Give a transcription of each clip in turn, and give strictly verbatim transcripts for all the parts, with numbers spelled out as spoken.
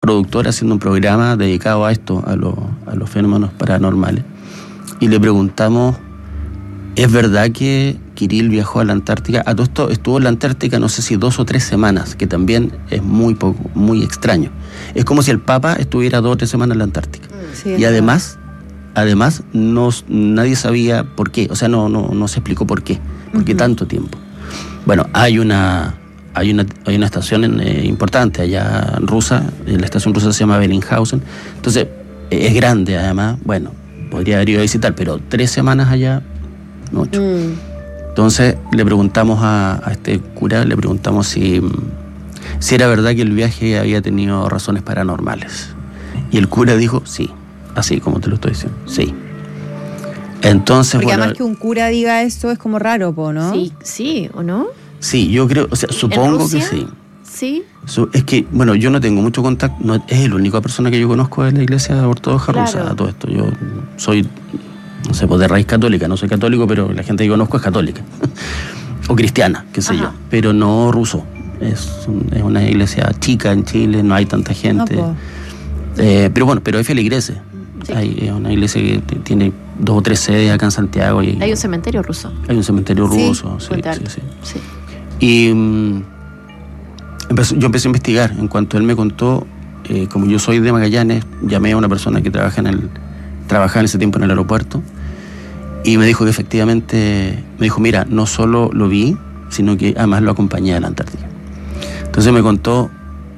productor haciendo un programa dedicado a esto, a, lo, a los fenómenos paranormales. Y le preguntamos, ¿es verdad que Kirill viajó a la Antártica? A todo esto estuvo en la Antártica no sé si dos o tres semanas, que también es muy poco, muy extraño. Es como si el Papa estuviera dos o tres semanas en la Antártica. Sí, y además, además no, nadie sabía por qué, o sea, no, no, no se explicó por qué, por qué uh-huh. tanto tiempo. Bueno, hay una... Hay una, hay una estación eh, importante allá rusa, la estación rusa se llama Bellinghausen, entonces eh, es grande además, bueno, podría haber ido a visitar, pero tres semanas allá, mucho. Mm. Entonces le preguntamos a, a este cura, le preguntamos si, si era verdad que el viaje había tenido razones paranormales. Y el cura dijo, sí, así como te lo estoy diciendo, sí. Entonces, Porque bueno, además que un cura diga esto es como raro, ¿no? Sí, sí, ¿o no? Sí, yo creo, o sea, supongo que sí. Sí. So, es que, bueno, yo no tengo mucho contacto, no, es la única persona que yo conozco de la iglesia ortodoxa claro. rusa, a todo esto. Yo soy, no sé, pues de raíz católica, no soy católico, pero la gente que conozco es católica. O cristiana, qué sé Ajá. yo, pero no ruso. Es, un, es una iglesia chica en Chile, no hay tanta gente. No, eh, pero bueno, pero hay feligreses. Sí. Hay es una iglesia que tiene dos o tres sedes acá en Santiago. Y hay un cementerio ruso. Hay un cementerio sí, ruso, sí, sí, sí, sí. Y um, empezó, yo empecé a investigar. En cuanto él me contó, eh, como yo soy de Magallanes, llamé a una persona que trabaja en el, trabajaba en ese tiempo en el aeropuerto y me dijo que efectivamente, me dijo, mira, no solo lo vi, sino que además lo acompañé a la Antártica. Entonces me contó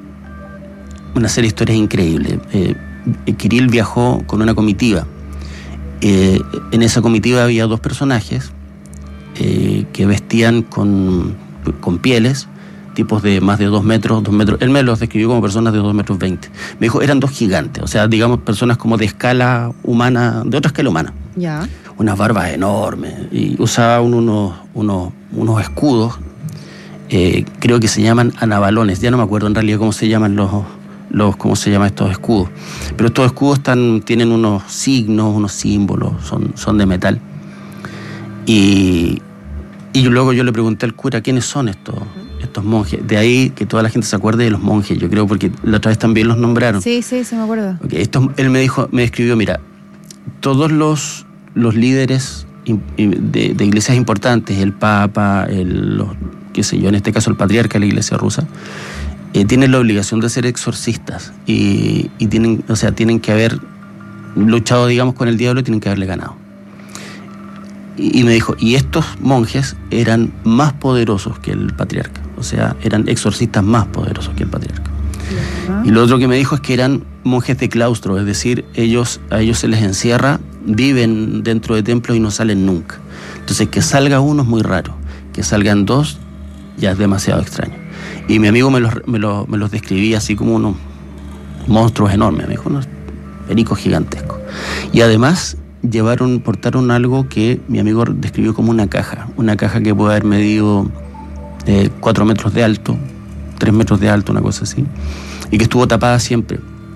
una serie de historias increíbles. Eh, Kirill viajó con una comitiva. Eh, en esa comitiva había dos personajes eh, que vestían con, con pieles, tipos de más de dos metros, dos metros. Él me los describió como personas de dos metros veinte. Me dijo, eran dos gigantes, o sea, digamos, personas como de escala humana, de otra escala humana. Ya. Unas barbas enormes. Y usaban unos, unos, unos escudos, eh, creo que se llaman anabalones. Ya no me acuerdo en realidad cómo se llaman los... los cómo se llaman estos escudos, pero estos escudos están, tienen unos signos, unos símbolos, son, son de metal. Y, y luego yo le pregunté al cura quiénes son estos, estos monjes. De ahí que toda la gente se acuerde de los monjes, yo creo, porque la otra vez también los nombraron. Sí, sí, sí me acuerdo. Okay, estos, él me dijo, me escribió, mira, todos los, los líderes de, de iglesias importantes, el Papa, el, los, qué sé yo, en este caso el patriarca de la iglesia rusa, Eh, tienen la obligación de ser exorcistas y, y tienen, o sea, tienen que haber luchado, digamos, con el diablo y tienen que haberle ganado. Y, y me dijo, y estos monjes eran más poderosos que el patriarca, o sea, eran exorcistas más poderosos que el patriarca. Uh-huh. Y lo otro que me dijo es que eran monjes de claustro, es decir, ellos a ellos se les encierra, viven dentro de templos y no salen nunca. Entonces, que salga uno es muy raro, que salgan dos ya es demasiado extraño. Y mi amigo me los, me, los, me los describía así como unos monstruos enormes, me dijo, unos pericos gigantescos. Y además llevaron, portaron algo que mi amigo describió como una caja, una caja que puede haber medido eh, cuatro metros de alto, tres metros de alto, una cosa así, y que estuvo tapada siempre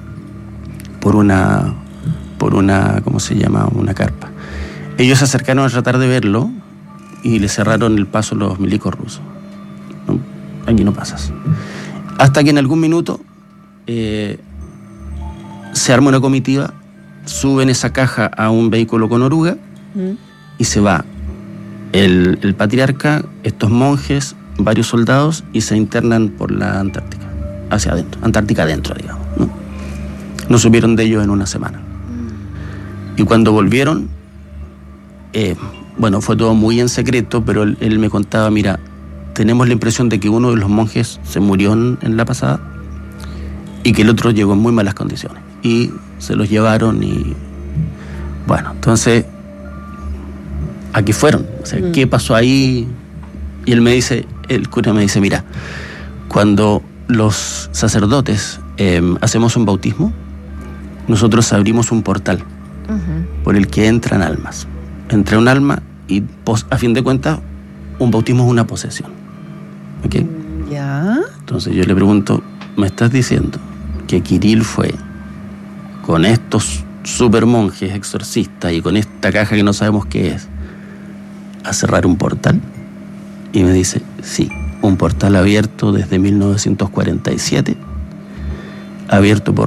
por una, por una, ¿cómo se llama?, una carpa. Ellos se acercaron a tratar de verlo y le cerraron el paso a los milicos rusos. ¿No? Aquí no pasas. Hasta que en algún minuto eh, se arma una comitiva, suben esa caja a un vehículo con oruga mm. y se va el, el patriarca, estos monjes, varios soldados y se internan por la Antártica, hacia adentro, Antártica adentro, digamos, ¿no? No supieron de ellos en una semana. Mm. Y cuando volvieron, eh, bueno, fue todo muy en secreto, pero él, él me contaba, mira, tenemos la impresión de que uno de los monjes se murió en, en la pasada y que el otro llegó en muy malas condiciones. Y se los llevaron y... Bueno, entonces, ¿a qué fueron? O sea, mm. ¿qué pasó ahí? Y él me dice, el cura me dice, mira, cuando los sacerdotes eh, hacemos un bautismo, nosotros abrimos un portal uh-huh. por el que entran almas. Entra un alma y, a fin de cuentas, un bautismo es una posesión. ¿Ok? Ya. Entonces yo le pregunto, ¿me estás diciendo que Kirill fue con estos super monjes exorcistas y con esta caja que no sabemos qué es a cerrar un portal? Y me dice, sí, un portal abierto desde mil novecientos cuarenta y siete, abierto por